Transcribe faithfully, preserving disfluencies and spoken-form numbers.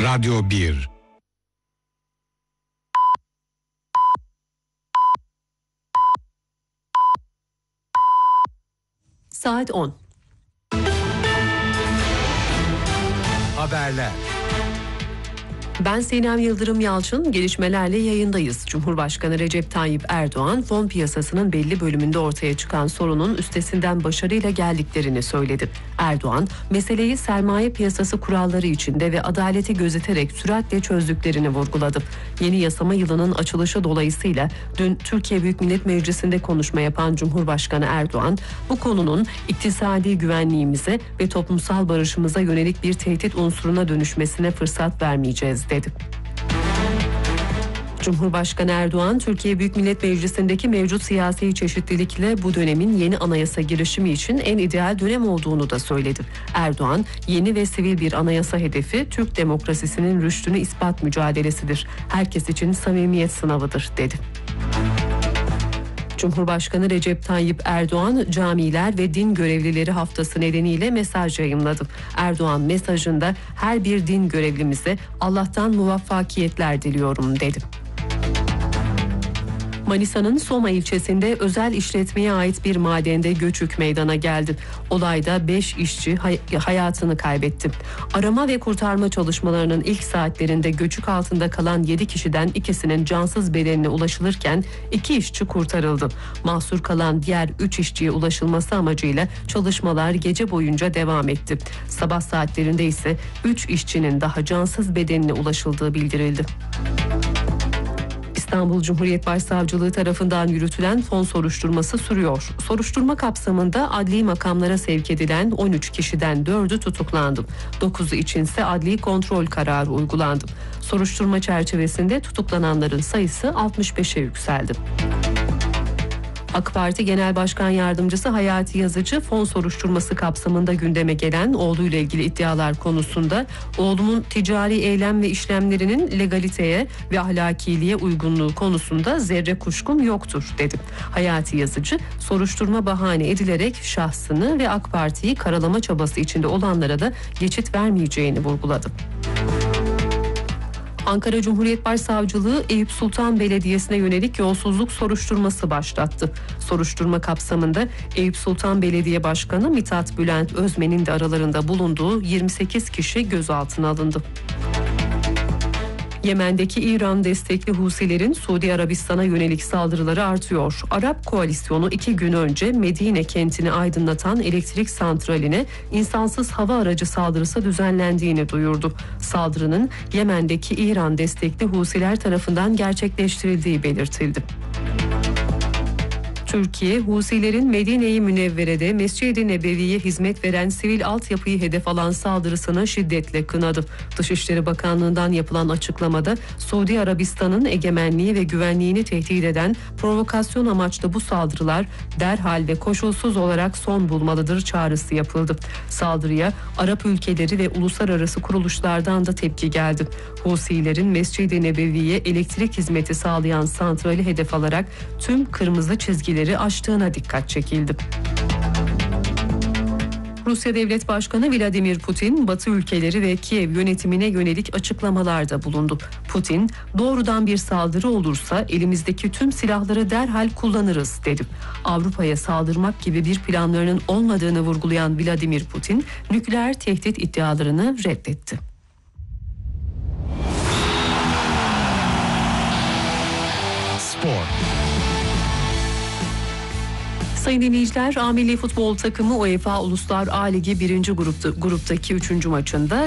Radyo bir. Saat on. Haberler. Ben Sinem Yıldırım Yalçın, gelişmelerle yayındayız. Cumhurbaşkanı Recep Tayyip Erdoğan, fon piyasasının belli bölümünde ortaya çıkan sorunun üstesinden başarıyla geldiklerini söyledi. Erdoğan, meseleyi sermaye piyasası kuralları içinde ve adaleti gözeterek süratle çözdüklerini vurguladı. Yeni yasama yılının açılışı dolayısıyla dün Türkiye Büyük Millet Meclisi'nde konuşma yapan Cumhurbaşkanı Erdoğan, bu konunun iktisadi güvenliğimize ve toplumsal barışımıza yönelik bir tehdit unsuruna dönüşmesine fırsat vermeyeceğiz dedi. Cumhurbaşkanı Erdoğan, Türkiye Büyük Millet Meclisi'ndeki mevcut siyasi çeşitlilikle bu dönemin yeni anayasa girişimi için en ideal dönem olduğunu da söyledi. Erdoğan, yeni ve sivil bir anayasa hedefi Türk demokrasisinin rüştünü ispat mücadelesidir. Herkes için samimiyet sınavıdır dedi. Cumhurbaşkanı Recep Tayyip Erdoğan, camiler ve din görevlileri haftası nedeniyle mesaj yayımladı. Erdoğan mesajında her bir din görevlimize Allah'tan muvaffakiyetler diliyorum dedi. Manisa'nın Soma ilçesinde özel işletmeye ait bir madende göçük meydana geldi. Olayda beş işçi hay- hayatını kaybetti. Arama ve kurtarma çalışmalarının ilk saatlerinde göçük altında kalan yedi kişiden ikisinin cansız bedenine ulaşılırken iki işçi kurtarıldı. Mahsur kalan diğer üç işçiye ulaşılması amacıyla çalışmalar gece boyunca devam etti. Sabah saatlerinde ise üç işçinin daha cansız bedenine ulaşıldığı bildirildi. İstanbul Cumhuriyet Başsavcılığı tarafından yürütülen fon soruşturması sürüyor. Soruşturma kapsamında adli makamlara sevk edilen on üç kişiden dördü tutuklandı. dokuzu içinse adli kontrol kararı uygulandı. Soruşturma çerçevesinde tutuklananların sayısı altmış beşe yükseldi. AK Parti Genel Başkan Yardımcısı Hayati Yazıcı, fon soruşturması kapsamında gündeme gelen oğluyla ilgili iddialar konusunda oğlumun ticari eylem ve işlemlerinin legaliteye ve ahlakiliğe uygunluğu konusunda zerre kuşkum yoktur dedi. Hayati Yazıcı, soruşturma bahane edilerek şahsını ve AK Parti'yi karalama çabası içinde olanlara da geçit vermeyeceğini vurguladı. Ankara Cumhuriyet Başsavcılığı Eyüp Sultan Belediyesi'ne yönelik yolsuzluk soruşturması başlattı. Soruşturma kapsamında Eyüp Sultan Belediye Başkanı Mithat Bülent Özmen'in de aralarında bulunduğu yirmi sekiz kişi gözaltına alındı. Yemen'deki İran destekli Husilerin Suudi Arabistan'a yönelik saldırıları artıyor. Arap koalisyonu iki gün önce Medine kentini aydınlatan elektrik santraline insansız hava aracı saldırısı düzenlendiğini duyurdu. Saldırının Yemen'deki İran destekli Husiler tarafından gerçekleştirildiği belirtildi. Türkiye, Husilerin Medine-i Münevvere'de Mescid-i Nebevi'ye hizmet veren sivil altyapıyı hedef alan saldırısını şiddetle kınadı. Dışişleri Bakanlığı'ndan yapılan açıklamada Suudi Arabistan'ın egemenliği ve güvenliğini tehdit eden provokasyon amaçlı bu saldırılar derhal ve koşulsuz olarak son bulmalıdır çağrısı yapıldı. Saldırıya Arap ülkeleri ve uluslararası kuruluşlardan da tepki geldi. Husilerin Mescid-i Nebevi'ye elektrik hizmeti sağlayan santrali hedef alarak tüm kırmızı çizgileri aştığına dikkat çekildi. Rusya Devlet Başkanı Vladimir Putin, Batı ülkeleri ve Kiev yönetimine yönelik açıklamalarda bulundu. Putin, doğrudan bir saldırı olursa elimizdeki tüm silahları derhal kullanırız dedi. Avrupa'ya saldırmak gibi bir planlarının olmadığını vurgulayan Vladimir Putin, nükleer tehdit iddialarını reddetti. Spor. Sayın dinleyiciler, A Milli Futbol takımı UEFA Uluslar A Ligi birinci grupta, gruptaki üçüncü maçında